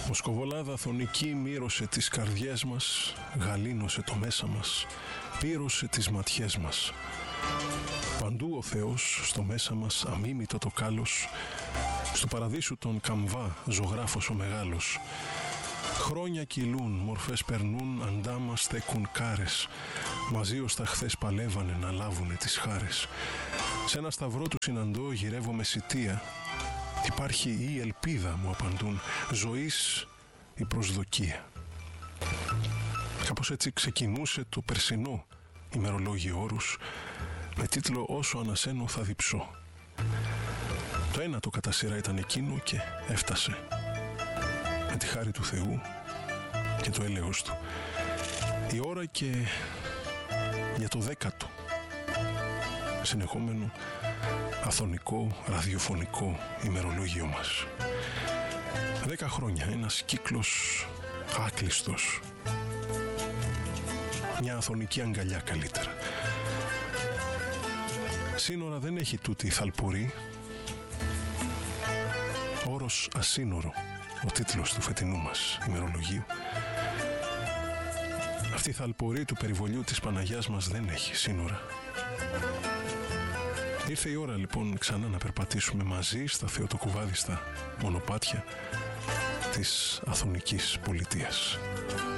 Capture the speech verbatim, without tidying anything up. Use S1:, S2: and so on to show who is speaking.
S1: Μοσκοβολάδα θονική μύρωσε τις καρδιές μας, γαλήνωσε το μέσα μας, πύρωσε τις ματιές μας. Παντού ο Θεός, στο μέσα μας αμίμητο το κάλος, στο παραδείσου τον καμβά ζωγράφος ο μεγάλος. Χρόνια κυλούν, μορφές περνούν, αντά μας στέκουν κάρες, μαζί ως τα χθες παλεύανε να λάβουνε τις χάρες. Σ' ένα σταυρό του συναντώ, γυρεύω με σιτεία. Υπάρχει η ελπίδα, μου απαντούν, ζωής η προσδοκία. Κάπως έτσι ξεκινούσε το περσινό ημερολόγιο όρους, με τίτλο «Όσο ανασένω θα διψώ». Το ένατο κατά σειρά ήταν εκείνο και έφτασε, με τη χάρη του Θεού και το έλεος του. Η ώρα και για το δέκατο συνεχόμενο αθωνικό ραδιοφωνικό ημερολόγιο μας. Δέκα χρόνια, ένας κύκλος άκλειστος, μια αθωνική αγκαλιά καλύτερα. Σύνορα δεν έχει τούτη η θαλπορή, όρος ασύνορο ο τίτλος του φετινού μας ημερολογίου. Αυτή η θαλπορή του περιβολιού της Παναγιάς μας δεν έχει σύνορα. Ήρθε η ώρα λοιπόν ξανά να περπατήσουμε μαζί στα θεοτοκουβάδιστα μονοπάτια της Αθωνικής Πολιτείας.